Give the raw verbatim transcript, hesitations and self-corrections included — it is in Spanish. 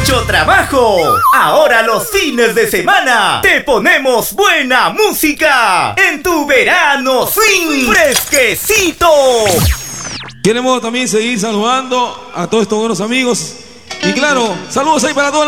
mucho trabajo. Ahora los fines de semana te ponemos buena música en tu verano swing fresquecito. Queremos también seguir saludando a todos estos buenos amigos. Y claro, saludos ahí para todos.